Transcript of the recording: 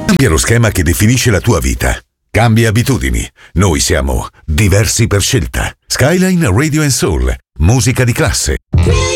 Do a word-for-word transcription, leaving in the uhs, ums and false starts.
Cambia lo schema che definisce la tua vita. Cambia abitudini. Noi siamo diversi per scelta. Skyline Radio and Soul. Musica di classe.